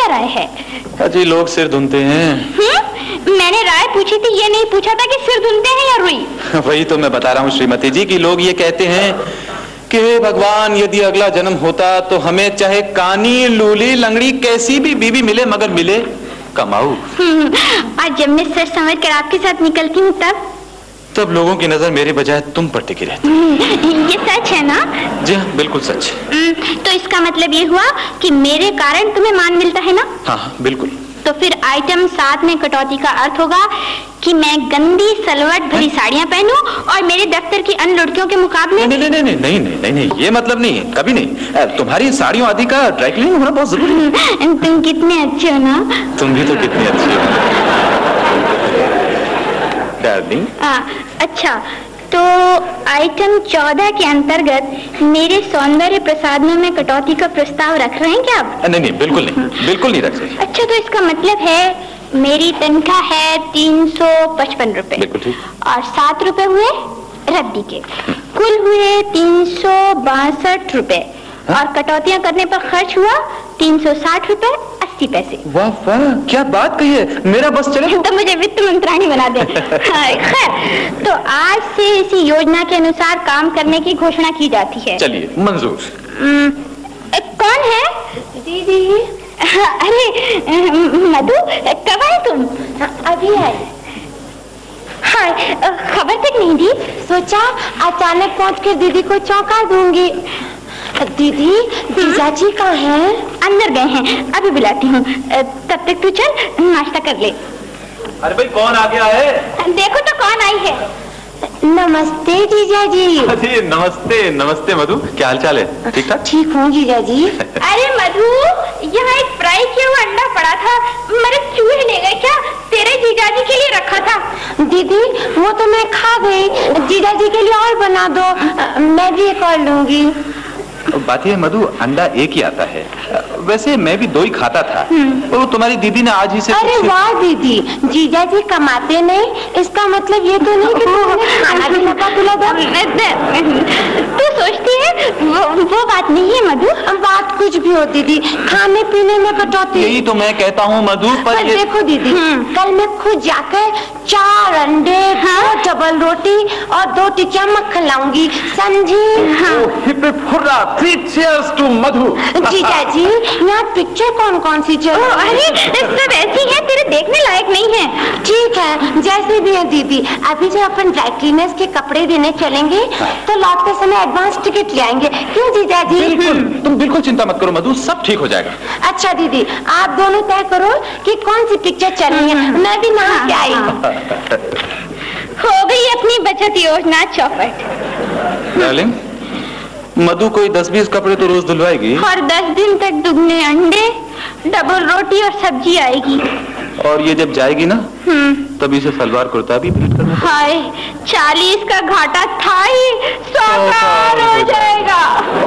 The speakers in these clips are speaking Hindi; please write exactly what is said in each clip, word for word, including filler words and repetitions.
राय है? अजी लोग सिर धुनते हैं। हम्म, मैंने राय पूछी थी, ये नहीं पूछा था कि सिर धुनते हैं या रुई। वही तो मैं बता रहा हूँ श्रीमती जी कि लोग ये कहते हैं कि हे भगवान, यदि अगला जन्म होता तो हमें चाहे कानी, लूली, लंगड़ी कैसी भी बीवी मिले, मगर मिले कमाऊ। आज जब मैं सच समझ कर आपके साथ निकलती हूँ तब तब लोगों की नजर मेरे बजाय तुम पर टिकी रहती है। ये सच है ना? जी हाँ, बिल्कुल सच है। तो इसका मतलब ये हुआ कि मेरे कारण तुम्हें मान मिलता है ना? हाँ हाँ बिल्कुल। तो फिर आइटम सात में कटौती का अर्थ होगा कि मैं गंदी सलवट भरी साड़ियाँ पहनूं और मेरे दफ्तर की अन्य लड़कियों के मुकाबले। नहीं नहीं नहीं नहीं नहीं नहीं नहीं नहीं ये मतलब नहीं है, कभी नहीं। तुम्हारी साड़ियों आदि का ड्राई क्लीनिंग होना बहुत जरूरी है। तुम कितने अच्छे हो ना? तुम भी तो कितनी अच्छी हो डार्लिंग। अच्छा, तो आइटम चौदह के अंतर्गत मेरे सौंदर्य प्रसाधनों में कटौती का प्रस्ताव रख रहे हैं क्या आप? नहीं नहीं बिल्कुल नहीं, बिल्कुल नहीं रख रहे। अच्छा, तो इसका मतलब है मेरी तनख्वाह है तीन सौ पचपन रुपए। बिल्कुल ठीक। और सात रुपए हुए रद्दी के, कुल हुए तीन सौ बासठ रुपए। और कटौतियां करने पर खर्च हुआ तीन सौ साठ रुपए अस्सी पैसे। वाह वाह, क्या बात कही है, मेरा बस चले तो मुझे वित्त मंत्राणी बना दे। खैर, तो आज से इसी योजना के अनुसार काम करने की घोषणा की जाती है। चलिए मंजूर। कौन है? दीदी। अरे मधु, कब आए तुम? अभी आई। हाँ, खबर तक नहीं दी। सोचा अचानक पहुंचकर दीदी को चौंका दूंगी। दीदी, जीजाजी कहाँ हैं? अंदर गए हैं, अभी बुलाती हूँ। तब तक तू चल नाश्ता कर ले। अरे भाई कौन आ गया है? देखो तो कौन आई है। नमस्ते जीजाजी। अरे नमस्ते नमस्ते मधु, क्या हाल चाल है? ठीक ठाक? ठीक हूँ जीजाजी। अरे मधु, यहाँ एक फ्राई किया हुआ अंडा पड़ा था, मेरे चूहे ले गए क्या? तेरे जीजाजी के लिए रखा था। दीदी वो तो मैं खा गई, जीजाजी के लिए और बना दो, मैं भी एक और लूंगी। बात यह मधु, अंडा एक ही आता है, वैसे मैं भी दो ही खाता था, तो तुम्हारी दीदी ने आज ही से। अरे वाह दीदी, जीजाजी कमाते नहीं, इसका मतलब ये तो नहीं कि तुमने खाना भी लगा तुला दो। तू सोचती है वो, वो बात नहीं है मधु। बात कुछ भी हो दीदी, खाने पीने में कटौती। यही तो मैं कहता हूँ मधु। पर, पर ये... देखो दीदी, कल मैं खुद जाकर चार अंडे, हाँ? दो डबल रोटी और दो टिकिया मक्खन लाऊंगी, समझी? हाँ। Cheers to मधु। जीजाजी, यहाँ पिक्चर कौन कौन सी चल रही है? अरे सब ऐसी है, तेरे देखने लायक नहीं है। ठीक है, जैसे भी है दीदी। अभी जब अपन ड्राई क्लीनर्स के कपड़े देने चलेंगे तो लौटते समय एडवांस टिकट ले आएंगे, क्यों जीजाजी? बिल्कुल, तुम बिल्कुल चिंता मत करो मधु, सब ठीक हो जाएगा। अच्छा दीदी, आप दोनों तय करो कि कौन सी पिक्चर चल रही है, मैं भी नहा के आई। हो गई अपनी बचत योजना चौपट। डार्लिंग, मधु कोई दस बीस कपड़े तो रोज धुलवाएगी और दस दिन तक दुगने अंडे, डबल रोटी और सब्जी आएगी। और ये जब जाएगी ना तब इसे सलवार कुर्ता भी भेंट करना। हाय, चालीस का घाटा था ही, सौ का और हो जाएगा।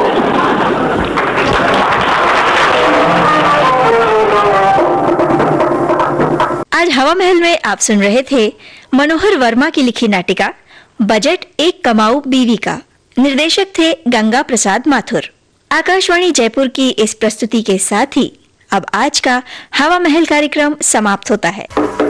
आज हवा महल में आप सुन रहे थे मनोहर वर्मा की लिखी नाटिका बजट एक कमाऊ बीवी का। निर्देशक थे गंगा प्रसाद माथुर। आकाशवाणी जयपुर की इस प्रस्तुति के साथ ही अब आज का हवा महल कार्यक्रम समाप्त होता है।